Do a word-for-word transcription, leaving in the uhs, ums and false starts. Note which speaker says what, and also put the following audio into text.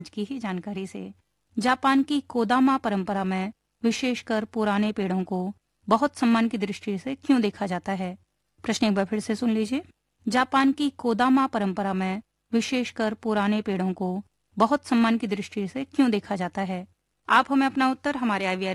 Speaker 1: की ही जानकारी से। जापान की कोदामा परंपरा में विशेषकर पुराने पेड़ों को बहुत सम्मान की दृष्टि से क्यों देखा जाता है? प्रश्न एक बार फिर से सुन लीजिए। जापान की कोदामा परंपरा में विशेषकर पुराने पेड़ों को बहुत सम्मान की दृष्टि से क्यों देखा जाता है? आप हमें अपना उत्तर हमारे आई वी आर